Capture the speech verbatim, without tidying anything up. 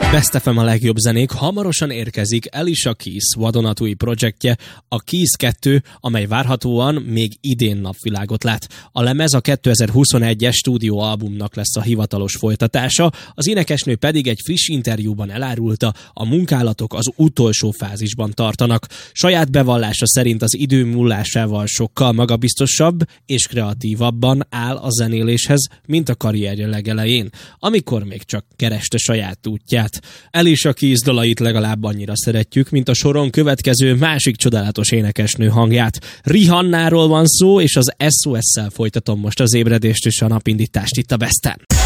Best ef em a legjobb zenék, hamarosan érkezik Alicia Keys vadonatúj projektje, a Keys kettő, amely várhatóan még idén napvilágot lát. A lemez a kétezer-huszonegyes stúdióalbumnak lesz a hivatalos folytatása, az énekesnő pedig egy friss interjúban elárulta, a munkálatok az utolsó fázisban tartanak. Saját bevallása szerint az idő múlásával sokkal magabiztosabb és kreatívabban áll a zenéléshez, mint a karrierje legelején, amikor még csak kereste saját útját. Alicia Keys dalait legalább annyira szeretjük, mint a soron következő másik csodálatos énekesnő hangját. Rihannáról van szó, és az es o es-szel folytatom most az ébredést és a napindítást itt a Besten.